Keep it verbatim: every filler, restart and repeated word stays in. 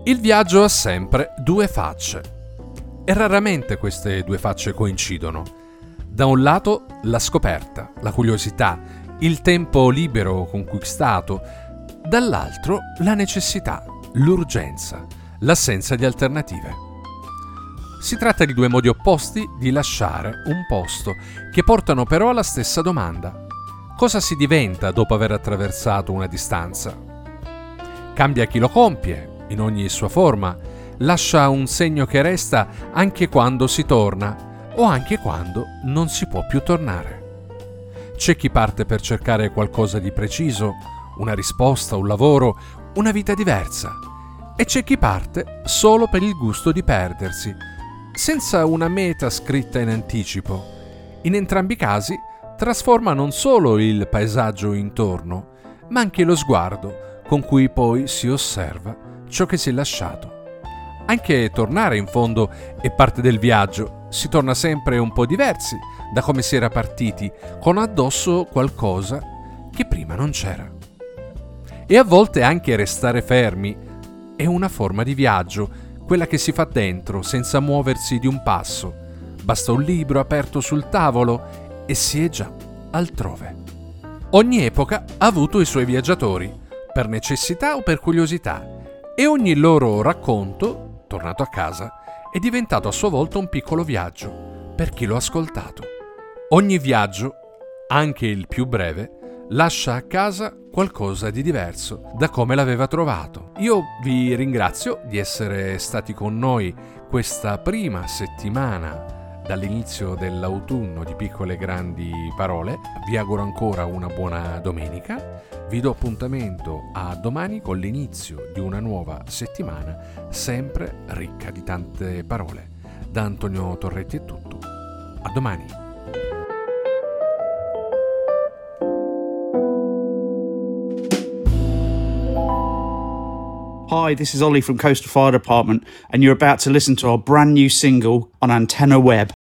Il viaggio ha sempre due facce e raramente queste due facce coincidono. Da un lato la scoperta, la curiosità, il tempo libero conquistato, dall'altro la necessità, l'urgenza, l'assenza di alternative. Si tratta di due modi opposti di lasciare un posto che portano però alla stessa domanda: cosa si diventa dopo aver attraversato una distanza? Cambia chi lo compie, in ogni sua forma, lascia un segno che resta anche quando si torna o anche quando non si può più tornare. C'è chi parte per cercare qualcosa di preciso, una risposta, un lavoro, una vita diversa, e c'è chi parte solo per il gusto di perdersi, senza una meta scritta in anticipo. In entrambi i casi trasforma non solo il paesaggio intorno, ma anche lo sguardo con cui poi si osserva ciò che si è lasciato. Anche tornare in fondo è parte del viaggio, si torna sempre un po' diversi da come si era partiti, con addosso qualcosa che prima non c'era. E a volte anche restare fermi è una forma di viaggio, quella che si fa dentro senza muoversi di un passo. Basta un libro aperto sul tavolo e si è già altrove. Ogni epoca ha avuto i suoi viaggiatori, per necessità o per curiosità, e ogni loro racconto, tornato a casa, è diventato a sua volta un piccolo viaggio per chi lo ha ascoltato. Ogni viaggio, anche il più breve, lascia a casa qualcosa di diverso da come l'aveva trovato. Io vi ringrazio di essere stati con noi questa prima settimana dall'inizio dell'autunno di Piccole Grandi Parole. Vi auguro ancora una buona domenica. Vi do appuntamento a domani con l'inizio di una nuova settimana sempre ricca di tante parole. Da Antonio Torretti è tutto. A domani. Hi, this is Ollie from Coastal Fire Department, and you're about to listen to our brand new single on Antenna Web.